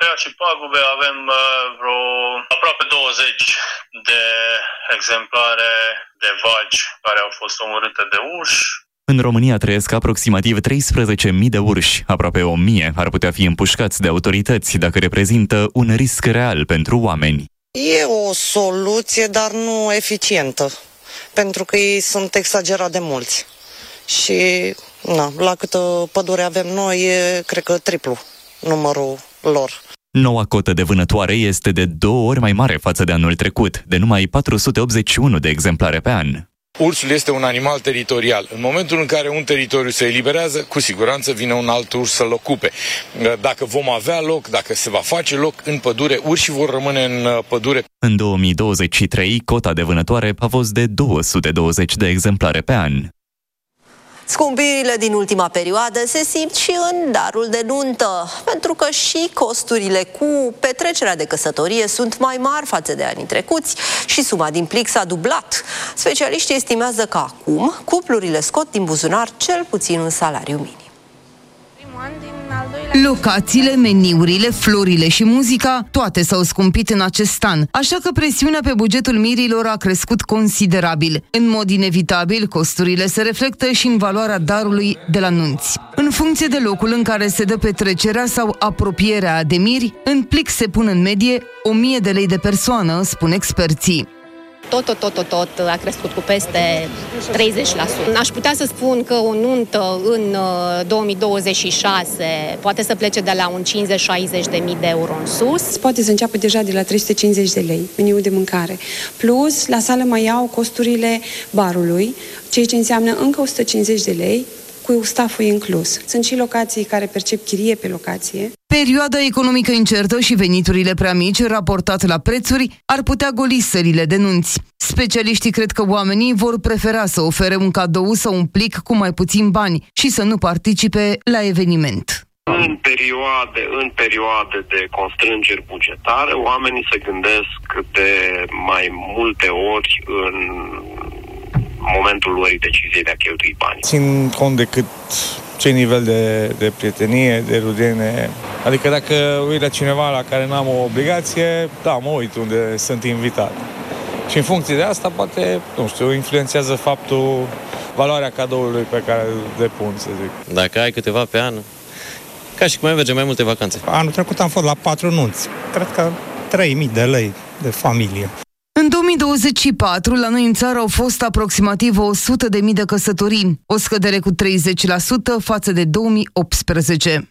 creat și pagube. Avem vreo aproape 20 de exemplare de vaci care au fost omorâte de urși. În România trăiesc aproximativ 13.000 de urși. Aproape 1.000 ar putea fi împușcați de autorități dacă reprezintă un risc real pentru oameni. E o soluție, dar nu eficientă, pentru că ei sunt exagerat de mulți. Și la câtă pădure avem noi, cred că triplu numărul lor. Noua cotă de vânătoare este de 2 ori mai mare față de anul trecut, de numai 481 de exemplare pe an. Ursul este un animal teritorial. În momentul în care un teritoriu se eliberează, cu siguranță vine un alt urs să-l ocupe. Dacă vom avea loc, dacă se va face loc în pădure, urșii vor rămâne în pădure. În 2023, cota de vânătoare a fost de 220 de exemplare pe an. Scumpirile din ultima perioadă se simt și în darul de nuntă, pentru că și costurile cu petrecerea de căsătorie sunt mai mari față de anii trecuți și suma din plic s-a dublat. Specialiștii estimează că acum cuplurile scot din buzunar cel puțin un salariu minim. Locațiile, meniurile, florile și muzica, toate s-au scumpit în acest an, așa că presiunea pe bugetul mirilor a crescut considerabil. În mod inevitabil, costurile se reflectă și în valoarea darului de la nunți. În funcție de locul în care se dă petrecerea sau apropierea de miri, în plic se pun în medie 1.000 de lei de persoană, spun experții. Tot a crescut cu peste 30%. Aș putea să spun că o nuntă în 2026 poate să plece de la un 50-60 de mii de euro în sus. Poate să înceapă deja de la 350 de lei meniul de mâncare. Plus, la sală mai iau costurile barului, ceea ce înseamnă încă 150 de lei, cu stafful inclus. Sunt și locații care percep chirie pe locație. Perioada economică incertă și veniturile prea mici, raportat la prețuri, ar putea goli sălile de nunți. Specialiștii cred că oamenii vor prefera să ofere un cadou sau un plic cu mai puțin bani și să nu participe la eveniment. În perioade de constrângeri bugetare, oamenii se gândesc de mai multe ori în momentul luării deciziei de a cheltui bani. Țin cont de ce nivel de prietenie, de rudenie. Adică dacă uit la cineva la care n-am o obligație, da, mă uit unde sunt invitat. Și în funcție de asta, poate, nu știu, influențează valoarea cadoului pe care îl depun, să zic. Dacă ai câteva pe an, ca și cum ai merge mai multe vacanțe. Anul trecut am fost la 4 nunți. Cred că 3.000 de lei de familie. În 2024, la noi în țară au fost aproximativ 100.000 de căsătorii, o scădere cu 30% față de 2018.